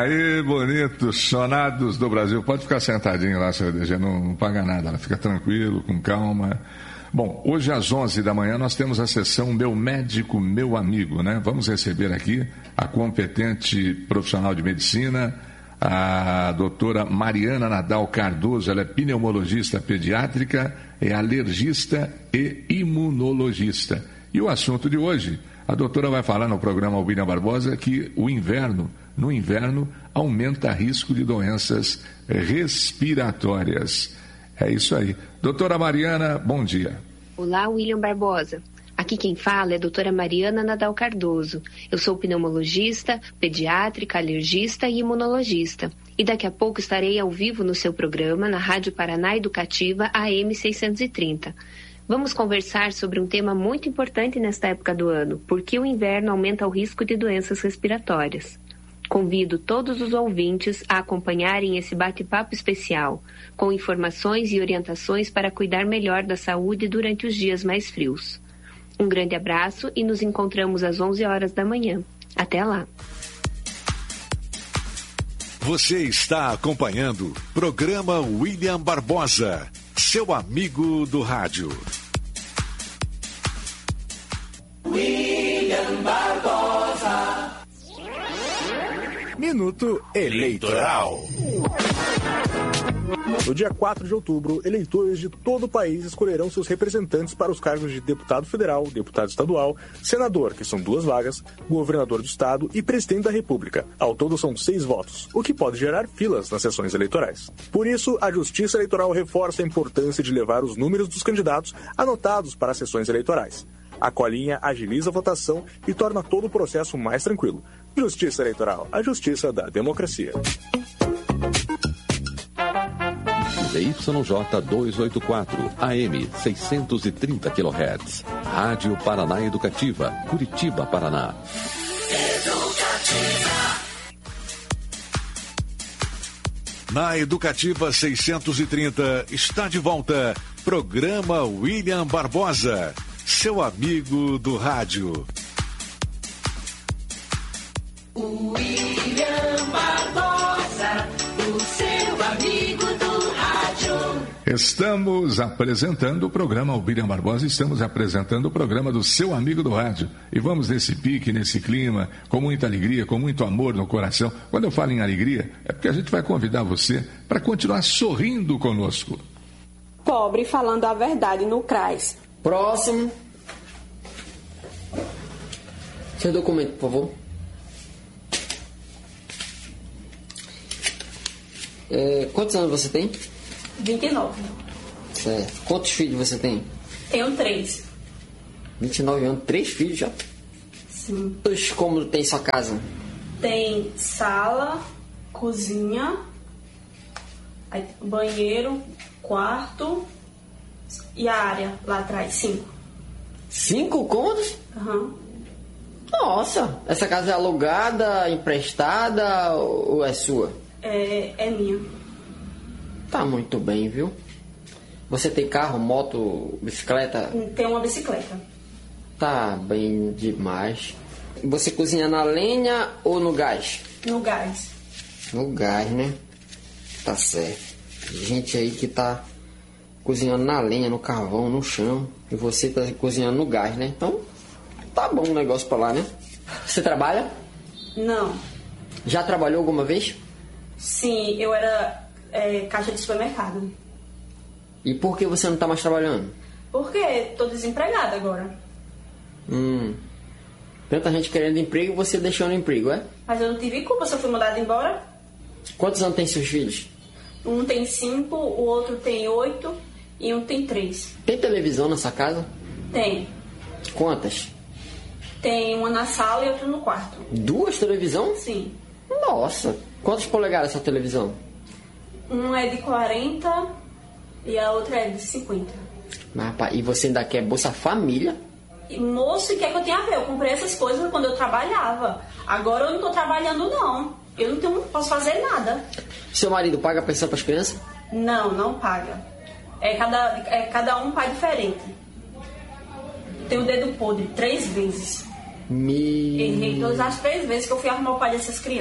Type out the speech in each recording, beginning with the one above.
Aí, bonitos, sonados do Brasil. Pode ficar sentadinho lá, seu DG, não paga nada, fica tranquilo, com calma. Bom, hoje às 11 da manhã nós temos a sessão Meu Médico, Meu Amigo, né? Vamos receber aqui a competente profissional de medicina, a doutora Mariana Nadal Cardoso. Ela é pneumologista pediátrica, é alergista e imunologista. E o assunto de hoje, a doutora vai falar no programa William Barbosa que no inverno aumenta risco de doenças respiratórias. É isso aí. Doutora Mariana, bom dia. Olá, William Barbosa. Aqui quem fala é a doutora Mariana Nadal Cardoso. Eu sou pneumologista, pediátrica, alergista e imunologista. E daqui a pouco estarei ao vivo no seu programa, na Rádio Paraná Educativa AM 630. Vamos conversar sobre um tema muito importante nesta época do ano, porque o inverno aumenta o risco de doenças respiratórias. Convido todos os ouvintes a acompanharem esse bate-papo especial, com informações e orientações para cuidar melhor da saúde durante os dias mais frios. Um grande abraço e nos encontramos às 11 horas da manhã. Até lá! Você está acompanhando o programa William Barbosa, seu amigo do rádio. William Barbosa. Minuto Eleitoral. No dia 4 de outubro, eleitores de todo o país escolherão seus representantes para os cargos de deputado federal, deputado estadual, senador, que são 2 vagas, governador do estado e presidente da república. Ao todo são 6 votos, o que pode gerar filas nas sessões eleitorais. Por isso, a Justiça Eleitoral reforça a importância de levar os números dos candidatos anotados para as sessões eleitorais. A colinha agiliza a votação e torna todo o processo mais tranquilo. Justiça Eleitoral, a justiça da democracia. ZYJ 284, AM 630 kHz. Rádio Paraná Educativa, Curitiba, Paraná. Na Educativa 630 está de volta programa William Barbosa, seu amigo do rádio. William Barbosa, o seu amigo do rádio. Estamos apresentando o programa William Barbosa, estamos apresentando o programa do seu amigo do rádio. E vamos nesse pique, nesse clima, com muita alegria, com muito amor no coração. Quando eu falo em alegria, é porque a gente vai convidar você para continuar sorrindo conosco. Pobre falando a verdade no CRAS. Próximo. Seu documento, por favor. Quantos anos você tem? 29. Certo. Quantos filhos você tem? Tenho 3. 29 anos, 3 filhos já? Sim. Quantos cômodos tem sua casa? Tem sala, cozinha, banheiro, quarto e a área lá atrás, 5. 5 cômodos? Aham. Nossa, essa casa é alugada, emprestada ou é sua? É minha. Tá muito bem, viu? Você tem carro, moto, bicicleta? Tem uma bicicleta. Tá bem demais. Você cozinha na lenha ou no gás? No gás. No gás, né? Tá certo. Gente aí que tá cozinhando na lenha, no carvão, no chão. E você tá cozinhando no gás, né? Então, tá bom o negócio pra lá, né? Você trabalha? Não. Já trabalhou alguma vez? Sim, eu era caixa de supermercado. E por que você não tá mais trabalhando? Porque tô desempregada agora. Tanta gente querendo emprego e você deixando o emprego, é? Mas eu não tive culpa se eu fui mandada embora. Quantos anos tem seus filhos? Um tem 5, o outro tem 8 e um tem 3. Tem televisão nessa casa? Tem. Quantas? Tem uma na sala e outra no quarto. 2 televisão? Sim. Nossa, quantas polegadas essa televisão? Um é de 40 e a outra é de 50. Mas, rapaz, e você ainda quer Bolsa Família? E, moço, o que é que eu tenho a ver? Eu comprei essas coisas quando eu trabalhava. Agora eu não tô trabalhando, não. Eu não posso fazer nada. Seu marido paga pensão para as crianças? Não, não paga. Cada um pai diferente. Tenho o dedo podre 3 vezes. Errei todas as 3 vezes que eu fui arrumar o pai dessas crianças.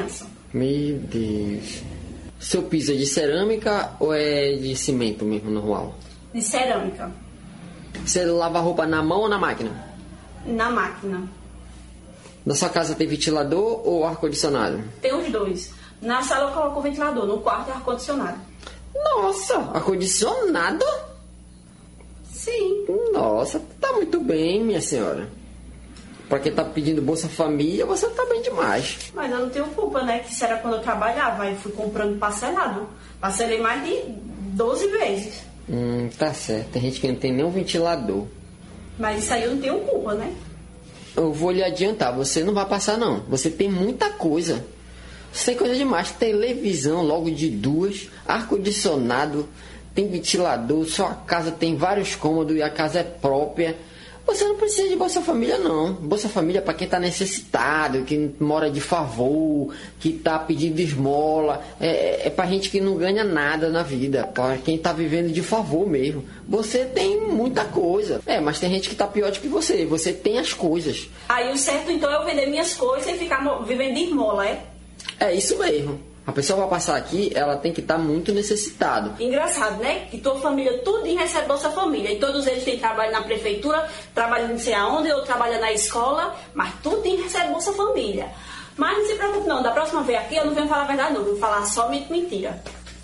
Meu Deus. Seu piso é de cerâmica ou é de cimento mesmo, normal? De cerâmica. Você lava a roupa na mão ou na máquina? Na máquina. Na sua casa tem ventilador ou ar-condicionado? Tem os dois. Na sala eu coloco o ventilador, no quarto é ar-condicionado. Nossa, ar-condicionado? Sim. Nossa, tá muito bem, minha senhora. Pra quem tá pedindo Bolsa Família, você tá bem demais. Mas eu não tenho culpa, né? Que isso era quando eu trabalhava. Aí fui comprando parcelado. Parcelei mais de 12 vezes. Tá certo. Tem gente que não tem nem um ventilador. Mas isso aí eu não tenho culpa, né? Eu vou lhe adiantar, você não vai passar não. Você tem muita coisa. Você tem coisa demais. Televisão logo de 2, ar-condicionado, tem ventilador, sua casa tem vários cômodos e a casa é própria. Você não precisa de Bolsa Família, não. Bolsa Família é para quem está necessitado, que mora de favor, que está pedindo esmola. É para gente que não ganha nada na vida, para quem está vivendo de favor mesmo. Você tem muita coisa. Mas tem gente que está pior do que você. Você tem as coisas. Aí o certo então é eu vender minhas coisas e ficar vivendo de esmola, é? É isso mesmo. A pessoa vai passar aqui, ela tem que estar muito necessitada. Engraçado, né? Que tua família, tudo recebe Bolsa Família. E todos eles têm trabalho na prefeitura, trabalham não sei aonde, ou trabalham na escola, mas tudo recebe Bolsa Família. Mas não se preocupe não, da próxima vez aqui eu não venho falar a verdade não, eu vou falar somente mentira.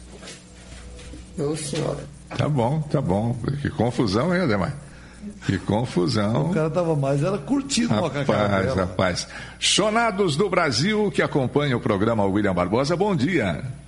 Ô senhora. Tá bom. Que confusão, hein, Ademar? Que confusão. O cara tava mais, ela curtindo uma cacada. Rapaz. Chonados do Brasil que acompanha o programa William Barbosa, bom dia.